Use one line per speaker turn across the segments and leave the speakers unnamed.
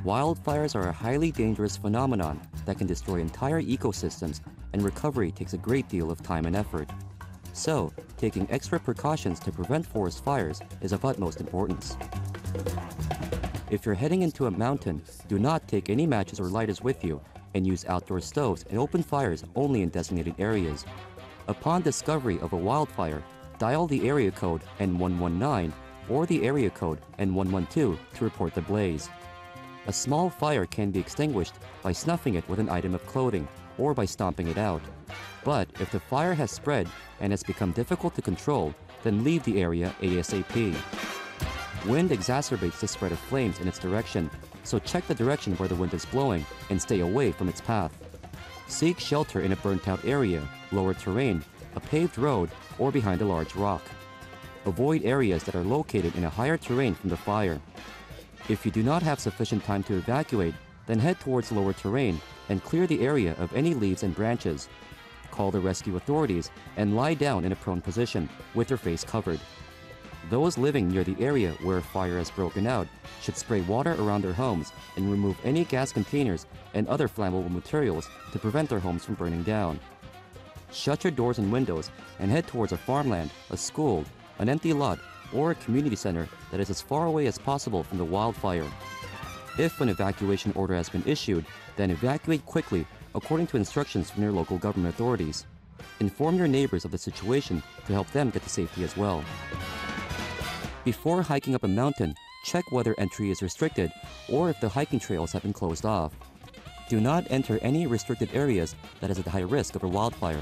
Wildfires are a highly dangerous phenomenon that can destroy entire ecosystems, and recovery takes a great deal of time and effort. So, taking extra precautions to prevent forest fires is of utmost importance. If you're heading into a mountain, do not take any matches or lighters with you, and use outdoor stoves and open fires only in designated areas. Upon discovery of a wildfire, dial the area code N119 or the area code N112 to report the blaze. A small fire can be extinguished by snuffing it with an item of clothing or by stomping it out. But if the fire has spread and has become difficult to control, then leave the area ASAP. Wind exacerbates the spread of flames in its direction, so check the direction where the wind is blowing and stay away from its path. Seek shelter in a burnt-out area, lower terrain, a paved road, or behind a large rock. Avoid areas that are located in a higher terrain from the fire. If you do not have sufficient time to evacuate, then head towards lower terrain and clear the area of any leaves and branches. Call the rescue authorities and lie down in a prone position with your face covered. Those living near the area where a fire has broken out should spray water around their homes and remove any gas containers and other flammable materials to prevent their homes from burning down. Shut your doors and windows and head towards a farmland, a school, an empty lot, or a community center that is as far away as possible from the wildfire. If an evacuation order has been issued, then evacuate quickly according to instructions from your local government authorities. Inform your neighbors of the situation to help them get to safety as well. Before hiking up a mountain, check whether entry is restricted or if the hiking trails have been closed off. Do not enter any restricted areas that is at high risk of a wildfire.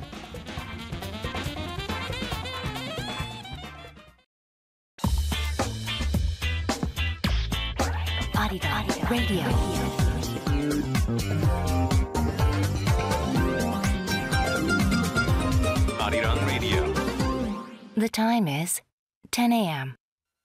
Arirang Radio.
Arirang Radio.
The time is 10 a.m.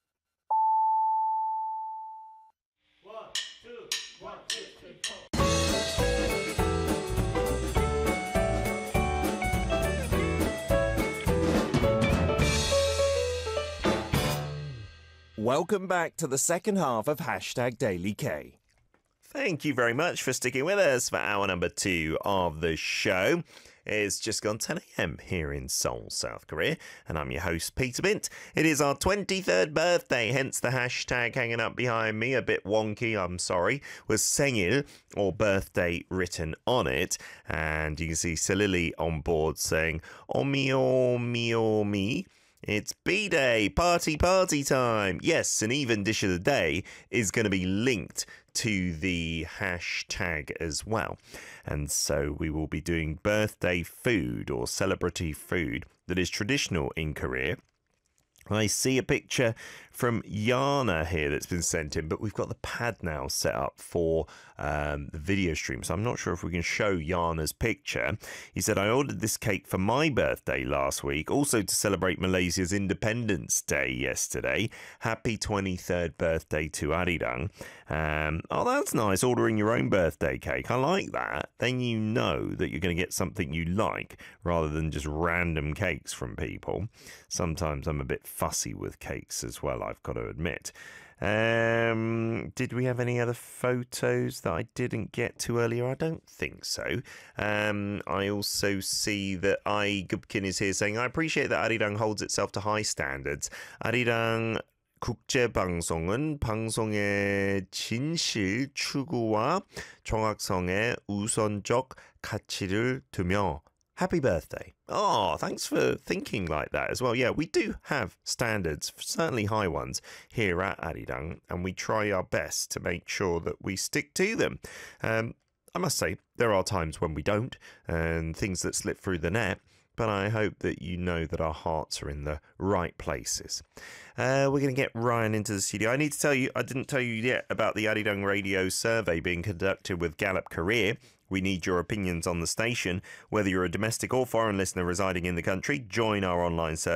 Welcome back to the second half of Hashtag Daily K. Thank you very much for sticking with us for hour number 2 of the show. It's just gone 10 a.m. here in Seoul, South Korea, and I'm your host, Peter Bint. It is our 23rd birthday, hence the hashtag hanging up behind me, a bit wonky, I'm sorry, was 생일, or birthday, written on it. And you can see Salili on board saying, omi. It's B-Day, party time. Yes, an even dish of the day is going to be linked to the hashtag as well. And so we will be doing birthday food or celebratory food that is traditional in Korea. I see a picture from Yana here that's been sent in, but we've got the pad now set up for the video stream, so I'm not sure if we can show Yana's picture. He said, I ordered this cake for my birthday last week, also to celebrate Malaysia's Independence Day yesterday. Happy 23rd birthday to Arirang. Oh, that's nice, ordering your own birthday cake. I like that. Then you know that you're going to get something you like, rather than just random cakes from people. Sometimes I'm a bit fussy with cakes as well, I've got to admit. Did we have any other photos that I didn't get to earlier? I don't think so. I also see that Gubkin is here saying, I appreciate that Arirang holds itself to high standards. Arirang 국제방송은 방송의 진실 추구와 정확성에 우선적 가치를 두며 Happy birthday. Oh, thanks for thinking like that as well. Yeah, we do have standards, certainly high ones, here at Arirang, and we try our best to make sure that we stick to them. I must say, there are times when we don't, and things that slip through the net, but I hope that you know that our hearts are in the right places. We're going to get Ryan into the studio. I need to tell you, I didn't tell you yet about the Arirang Radio survey being conducted with Gallup Career. We need your opinions on the station. Whether you're a domestic or foreign listener residing in the country, join our online survey